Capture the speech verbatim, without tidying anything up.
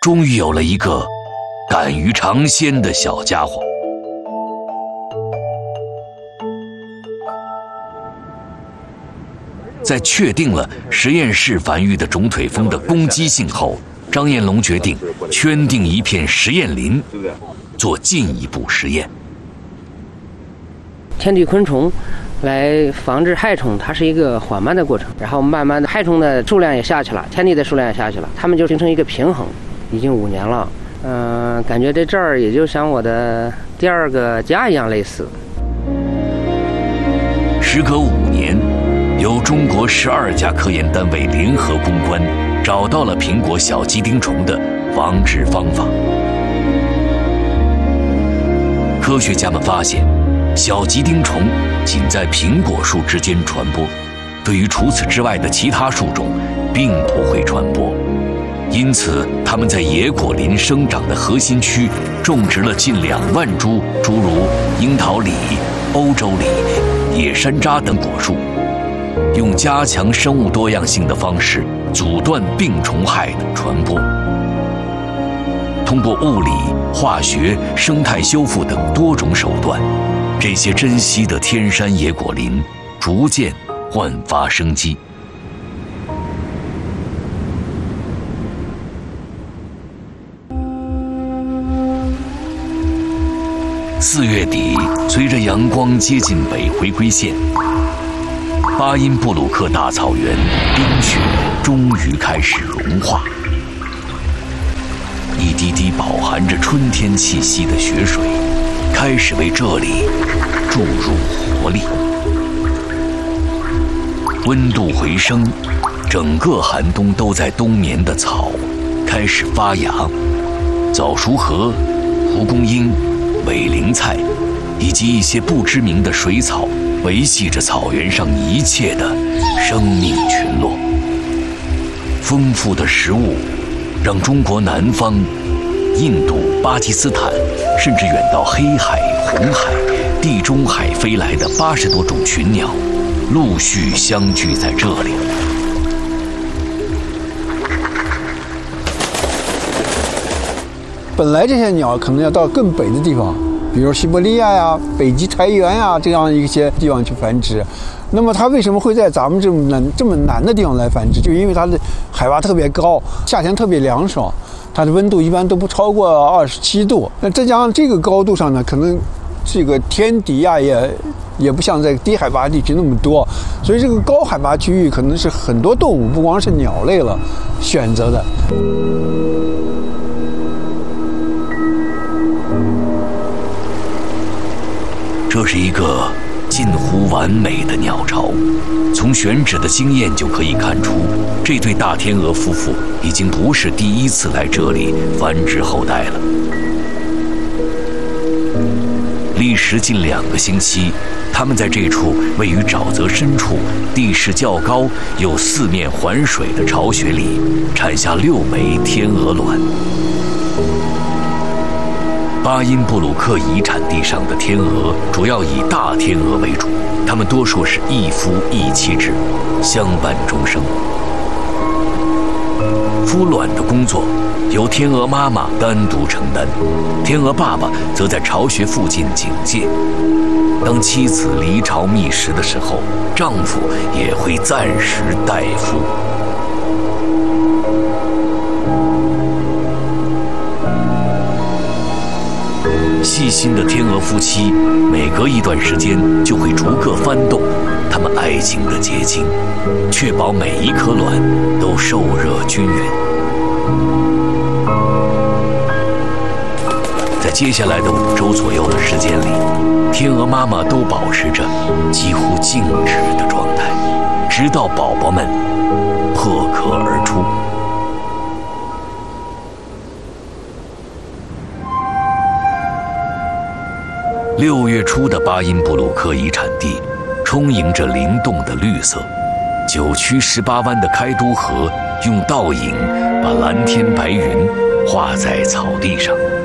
终于有了一个敢于尝鲜的小家伙。在确定了实验室繁育的种腿蜂的攻击性后，张彦龙决定圈定一片实验林，做进一步实验。 天敌昆虫来防治害虫，它是一个缓慢的过程，然后慢慢的害虫的数量也下去了，天敌的数量也下去了，它们就形成一个平衡。已经五年了，嗯、呃，感觉在这儿也就像我的第二个家一样类似。 时隔五年，由中国十二家科研单位联合攻关，找到了苹果小鸡丁虫的防治方法。科学家们发现，小鸡丁虫仅在苹果树之间传播，对于除此之外的其他树种并不会传播。因此，它们在野果林生长的核心区种植了近两万株诸如樱桃李、欧洲李、野山楂等果树，用加强生物多样性的方式阻断病虫害的传播。通过物理、化学、生态修复等多种手段，这些珍稀的天山野果林逐渐焕发生机。四月底，随着阳光接近北回归线，巴音布鲁克大草原冰雪终于开始融化，一滴滴饱含着春天气息的雪水开始为这里注入活力。温度回升，整个寒冬都在冬眠的草开始发芽，早熟禾、蒲公英、尾灵菜以及一些不知名的水草维系着草原上一切的生命群落。丰富的食物让中国南方、印度、巴基斯坦，甚至远到黑海、红海、地中海飞来的八十多种群鸟陆续相聚在这里。 本来这些鸟可能要到更北的地方，比如西伯利亚呀、北极苔原呀这样一些地方去繁殖。那么它为什么会在咱们这么南这么南的地方来繁殖？就因为它的海拔特别高，夏天特别凉爽，它的温度一般都不超过二十七度。那再加上这个高度上呢，可能这个天敌啊也也不像在低海拔地区那么多，所以这个高海拔区域可能是很多动物，不光是鸟类了选择的。 这是一个近乎完美的鸟巢，从选址的经验就可以看出，这对大天鹅夫妇已经不是第一次来这里繁殖后代了。历时近两个星期，他们在这处位于沼泽深处、地势较高又四面环水的巢穴里，产下六枚天鹅卵。巴音布鲁克遗产地上的天鹅主要以大天鹅为主，它们多数是一夫一妻制，相伴终生。孵卵的工作由天鹅妈妈单独承担，天鹅爸爸则在巢穴附近警戒。当妻子离巢觅食的时候，丈夫也会暂时代孵。细心的天鹅夫妻每隔一段时间就会逐个翻动它们爱情的结晶，确保每一颗卵都受热均匀。在接下来的五周左右的时间里，天鹅妈妈都保持着几乎静止的状态，直到宝宝们破壳而出。六月初的巴音布鲁克遗产地充盈着灵动的绿色，九曲十八弯的开都河用倒影把蓝天白云画在草地上。